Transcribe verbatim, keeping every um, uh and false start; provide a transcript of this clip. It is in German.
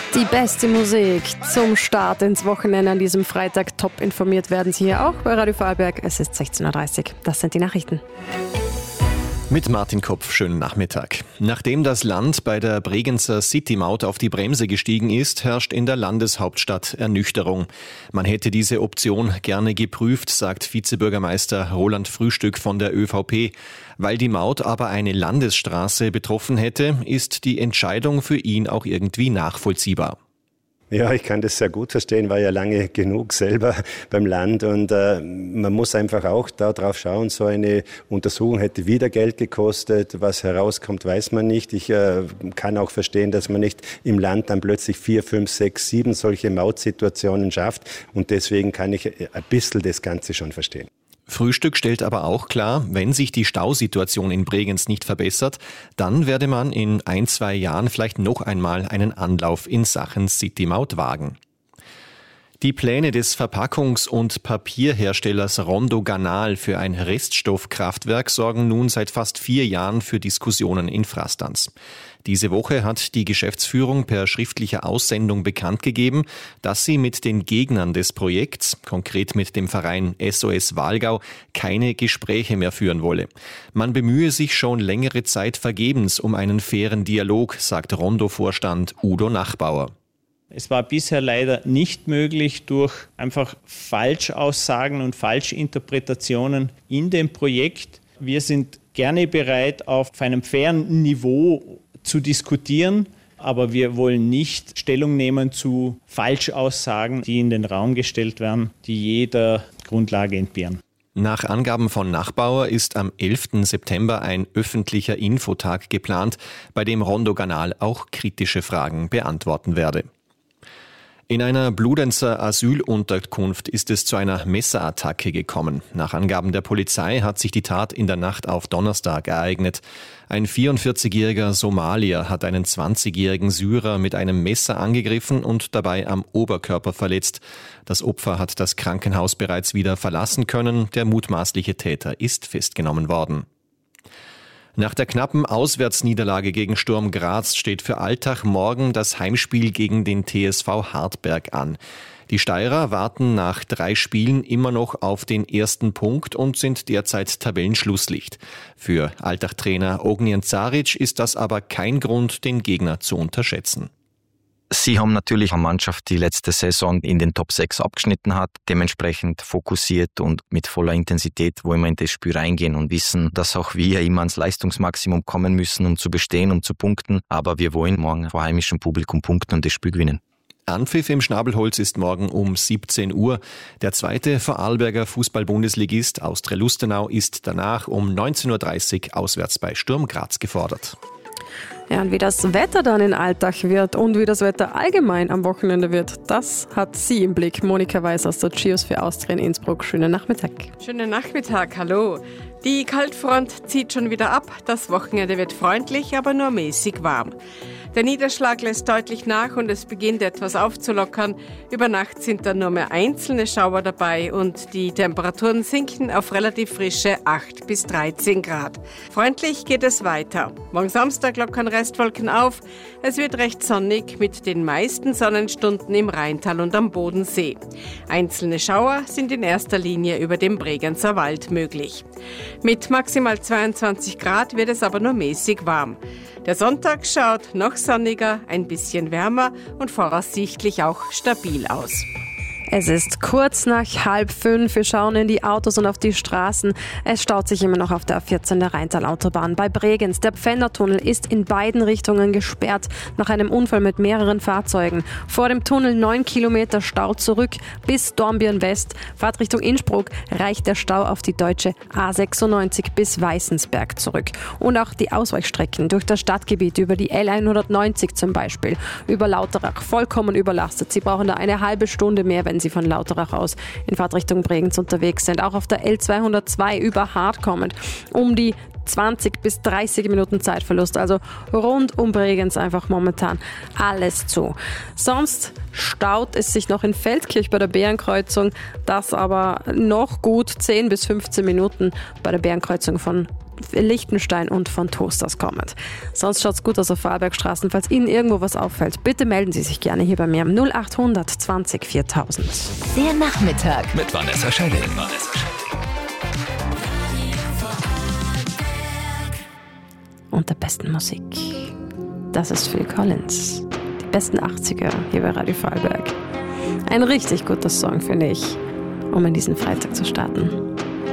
Die beste Musik zum Start ins Wochenende an diesem Freitag. Top informiert werden Sie hier auch bei Radio Vorarlberg. Es ist sechzehn Uhr dreißig. Das sind die Nachrichten. Mit Martin Kopf, schönen Nachmittag. Nachdem das Land bei der Bregenzer City-Maut auf die Bremse gestiegen ist, herrscht in der Landeshauptstadt Ernüchterung. Man hätte diese Option gerne geprüft, sagt Vizebürgermeister Roland Frühstück von der ÖVP. Weil die Maut aber eine Landesstraße betroffen hätte, ist die Entscheidung für ihn auch irgendwie nachvollziehbar. Ja, ich kann das sehr gut verstehen, war ja lange genug selber beim Land und äh, man muss einfach auch darauf schauen, so eine Untersuchung hätte wieder Geld gekostet, was herauskommt, weiß man nicht. Ich äh, kann auch verstehen, dass man nicht im Land dann plötzlich vier, fünf, sechs, sieben solche Mautsituationen schafft und deswegen kann ich ein bisschen das Ganze schon verstehen. Frühstück stellt aber auch klar, wenn sich die Stausituation in Bregenz nicht verbessert, dann werde man in ein, zwei Jahren vielleicht noch einmal einen Anlauf in Sachen City-Maut wagen. Die Pläne des Verpackungs- und Papierherstellers Rondo Ganal für ein Reststoffkraftwerk sorgen nun seit fast vier Jahren für Diskussionen in Frastanz. Diese Woche hat die Geschäftsführung per schriftlicher Aussendung bekannt gegeben, dass sie mit den Gegnern des Projekts, konkret mit dem Verein S O S Walgau, keine Gespräche mehr führen wolle. Man bemühe sich schon längere Zeit vergebens um einen fairen Dialog, sagt Rondo-Vorstand Udo Nachbauer. Es war bisher leider nicht möglich, durch einfach Falschaussagen und Falschinterpretationen in dem Projekt. Wir sind gerne bereit, auf einem fairen Niveau zu diskutieren, aber wir wollen nicht Stellung nehmen zu Falschaussagen, die in den Raum gestellt werden, die jeder Grundlage entbehren. Nach Angaben von Nachbauer ist am elften September ein öffentlicher Infotag geplant, bei dem Rondo Ganal auch kritische Fragen beantworten werde. In einer Bludenzer Asylunterkunft ist es zu einer Messerattacke gekommen. Nach Angaben der Polizei hat sich die Tat in der Nacht auf Donnerstag ereignet. Ein vierundvierzigjähriger Somalier hat einen zwanzigjährigen Syrer mit einem Messer angegriffen und dabei am Oberkörper verletzt. Das Opfer hat das Krankenhaus bereits wieder verlassen können. Der mutmaßliche Täter ist festgenommen worden. Nach der knappen Auswärtsniederlage gegen Sturm Graz steht für Altach morgen das Heimspiel gegen den T S V Hartberg an. Die Steirer warten nach drei Spielen immer noch auf den ersten Punkt und sind derzeit Tabellenschlusslicht. Für Altach-Trainer Ognjen Zaric ist das aber kein Grund, den Gegner zu unterschätzen. Sie haben natürlich eine Mannschaft, die letzte Saison in den Top sechs abgeschnitten hat, dementsprechend fokussiert und mit voller Intensität, wo immer in das Spiel reingehen und wissen, dass auch wir immer ans Leistungsmaximum kommen müssen, um zu bestehen, um zu punkten. Aber wir wollen morgen vor heimischem Publikum punkten und das Spiel gewinnen. Anpfiff im Schnabelholz ist morgen um siebzehn Uhr. Der zweite Vorarlberger Fußball-Bundesligist Austria Lustenau ist danach um neunzehn Uhr dreißig auswärts bei Sturm Graz gefordert. Ja, und wie das Wetter dann in Altach wird und wie das Wetter allgemein am Wochenende wird, das hat sie im Blick. Monika Weiß aus der Chios für Austria in Innsbruck. Schönen Nachmittag. Schönen Nachmittag, hallo. Die Kaltfront zieht schon wieder ab. Das Wochenende wird freundlich, aber nur mäßig warm. Der Niederschlag lässt deutlich nach und es beginnt etwas aufzulockern. Über Nacht sind dann nur mehr einzelne Schauer dabei und die Temperaturen sinken auf relativ frische acht bis dreizehn Grad. Freundlich geht es weiter. Morgen Samstag lockern Restwolken auf. Es wird recht sonnig mit den meisten Sonnenstunden im Rheintal und am Bodensee. Einzelne Schauer sind in erster Linie über dem Bregenzer Wald möglich. Mit maximal zweiundzwanzig Grad wird es aber nur mäßig warm. Der Sonntag schaut noch sonniger, ein bisschen wärmer und voraussichtlich auch stabil aus. Es ist kurz nach halb fünf. Wir schauen in die Autos und auf die Straßen. Es staut sich immer noch auf der A vierzehn der Rheintal-Autobahn bei Bregenz. Der Pfändertunnel ist in beiden Richtungen gesperrt nach einem Unfall mit mehreren Fahrzeugen. Vor dem Tunnel neun Kilometer Stau zurück bis Dornbirn West. Fahrt Richtung Innsbruck reicht der Stau auf die deutsche A sechsundneunzig bis Weißensberg zurück. Und auch die Ausweichstrecken durch das Stadtgebiet über die L hundertneunzig zum Beispiel, über Lauterach vollkommen überlastet. Sie brauchen da eine halbe Stunde mehr, wenn Sie von Lauterach aus in Fahrtrichtung Bregenz unterwegs sind. Auch auf der L zweihundertzwei über Hart kommend um die zwanzig bis dreißig Minuten Zeitverlust. Also rund um Bregenz einfach momentan alles zu. Sonst staut es sich noch in Feldkirch bei der Bärenkreuzung. Das aber noch gut zehn bis fünfzehn Minuten bei der Bärenkreuzung von Liechtenstein und von Toasters kommen. Sonst schaut's gut aus auf Vorarlbergstraßen. Falls Ihnen irgendwo was auffällt, bitte melden Sie sich gerne hier bei mir. null achthundert zwanzig viertausend. Der Nachmittag mit Vanessa Schellin. Und der besten Musik. Das ist Phil Collins. Die besten achtziger hier bei Radio Vorarlberg. Ein richtig guter Song, finde ich, um in diesen Freitag zu starten.